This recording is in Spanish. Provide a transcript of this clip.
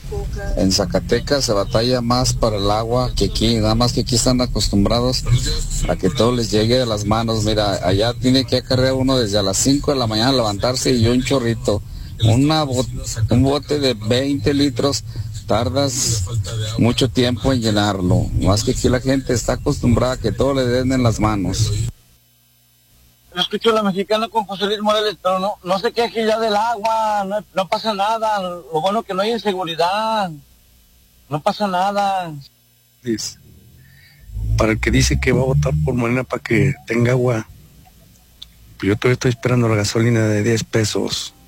En Zacatecas se batalla más para el agua que aquí, nada más que aquí están acostumbrados a que todo les llegue a las manos. Mira, allá tiene que acarrear uno desde a las 5 de la mañana levantarse y un chorrito, un bote de 20 litros, tardas mucho tiempo en llenarlo. Más que aquí la gente está acostumbrada a que todo le den en las manos. Yo escucho a la mexicana con José Luis Morales, pero no se queje ya del agua, no pasa nada, lo bueno que no hay inseguridad, no pasa nada. Para el que dice que va a votar por Morena para que tenga agua, pues yo todavía estoy esperando la gasolina de 10 pesos.